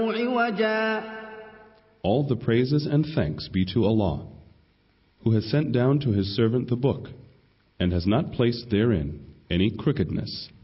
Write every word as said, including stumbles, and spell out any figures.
عوجا. All the praises and thanks be to Allah, who has sent down to His servant the book, and has not placed therein any crookedness.